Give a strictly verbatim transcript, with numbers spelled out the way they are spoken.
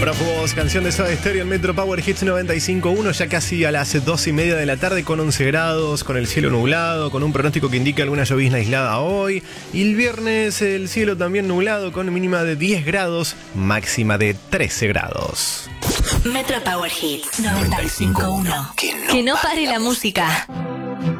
Prófugos, canción de Soda Stereo en Metro Power Hits noventa y cinco punto uno, ya casi a las dos y media de la tarde, con once grados, con el cielo nublado, con un pronóstico que indica alguna llovizna aislada hoy. Y el viernes el cielo también nublado, con mínima de diez grados, máxima de trece grados. Metro Power Hits noventa y cinco punto uno. Que no, que no pare la música.